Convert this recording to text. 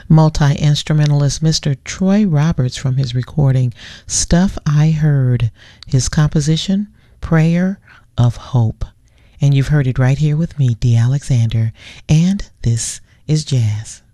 multi-instrumentalist Mr. Troy Roberts from his recording Stuff I Heard, his composition Prayer of Hope. And you've heard it right here with me, Dee Alexander, and this is Jazz.